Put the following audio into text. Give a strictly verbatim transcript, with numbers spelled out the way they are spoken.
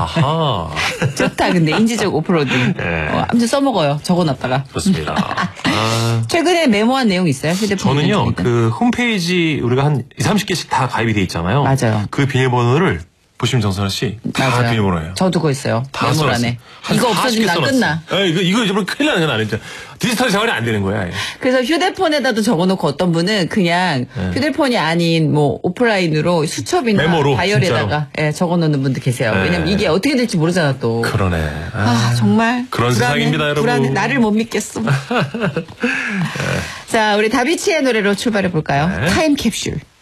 아하. 좋다. 근데 인지적 오프로딩. 네. 어, 아무튼 써먹어요. 적어놨다가. 좋습니다. 아. 최근에 메모한 내용 있어요? 휴대폰 저는요, 그 홈페이지 우리가 한 이삼십 개씩 다 가입이 돼 있잖아요. 맞아요. 그 비밀번호를 보시면 정선아 씨, 다 맞아요. 비밀번호예요. 저도 그거 있어요. 다 메모란에. 이거 없어지면 나 끝나. 에 이거, 이거 잊으면 큰일 나는 건 아니죠. 디지털 생활이 안 되는 거야. 그래서 휴대폰에다도 적어놓고 어떤 분은 그냥 네. 휴대폰이 아닌 뭐 오프라인으로 수첩이나 메모로, 다이어리에다가 예, 적어놓는 분들 계세요. 네. 왜냐면 이게 어떻게 될지 모르잖아 또. 그러네. 아, 아 정말 그런 불안해, 세상입니다, 여러분. 불안해. 나를 못 믿겠어. 자 우리 다비치의 노래로 출발해 볼까요? 네. 타임캡슐.